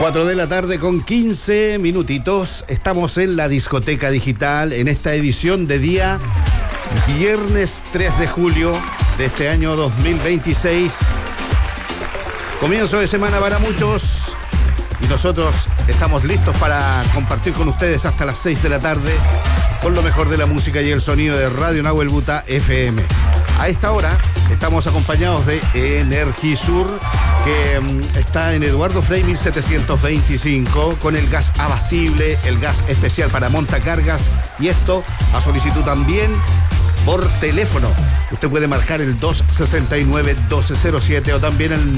4 de la tarde con 15 minutitos. Estamos en la discoteca digital en esta edición de día viernes 3 de julio de este año 2026. Comienzo de semana para muchos y nosotros estamos listos para compartir con ustedes hasta las 6 de la tarde con lo mejor de la música y el sonido de Radio Nahuel Buta FM. A esta hora estamos acompañados de Energisur, que está en Eduardo Frei 1725, con el gas abastible, el gas especial para montacargas, y esto a solicitud también por teléfono. Usted puede marcar el 269-1207 o también el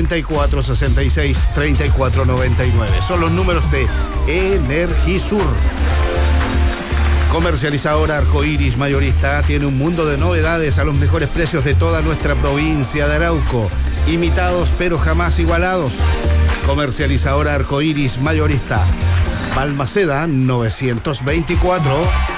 994-66-3499. Son los números de Energisur. Comercializadora Arcoiris Mayorista tiene un mundo de novedades a los mejores precios de toda nuestra provincia de Arauco. Imitados pero jamás igualados. Comercializadora Arcoiris Mayorista, Balmaceda 924.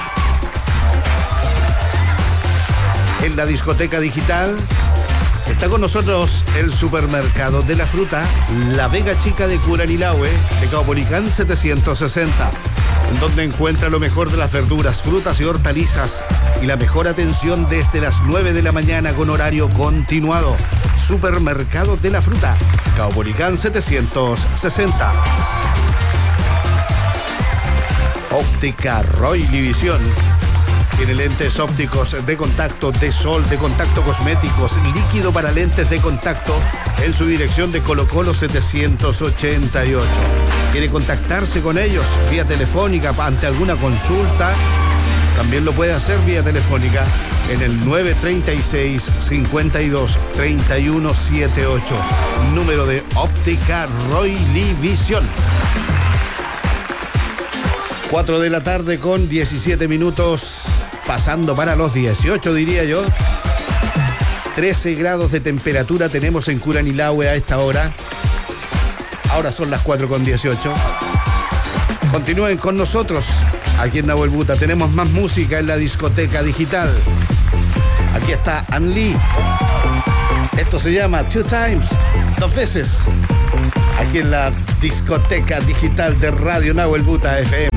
En la discoteca digital está con nosotros el supermercado de la fruta La Vega Chica de Curanilahue, de Caupolicán 760. En donde encuentra lo mejor de las verduras, frutas y hortalizas y la mejor atención desde las 9 de la mañana con horario continuado. Supermercado de la Fruta, Caupolicán 760. Óptica Roily Visión. Tiene lentes ópticos de contacto, de sol, de contacto cosméticos, líquido para lentes de contacto en su dirección de Colo Colo 788. ¿Quiere contactarse con ellos vía telefónica ante alguna consulta? También lo puede hacer vía telefónica en el 936-52-3178. Número de Óptica Roily Visión. 4 de la tarde con 17 minutos, pasando para los 18, diría yo. 13 grados de temperatura tenemos en Curanilahue a esta hora. Ahora son las 4 con 18. Continúen con nosotros aquí en Nahuel Buta. Tenemos más música en la discoteca digital. Aquí está Ann Lee. Esto se llama Two Times, dos veces. Aquí en la discoteca digital de Radio Nahuel Buta FM.